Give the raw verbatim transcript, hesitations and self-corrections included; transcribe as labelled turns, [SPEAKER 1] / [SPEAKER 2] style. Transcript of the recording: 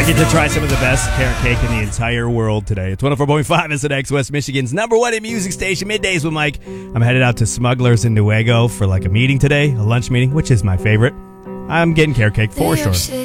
[SPEAKER 1] get to try some of the best carrot cake in the entire world today. It's one oh four point five S N X, West Michigan's number one hit music station, Middays with Mike. I'm headed out to Smugglers in Newaygo for like a meeting today, a lunch meeting, which is my favorite. I'm getting carrot cake for sure.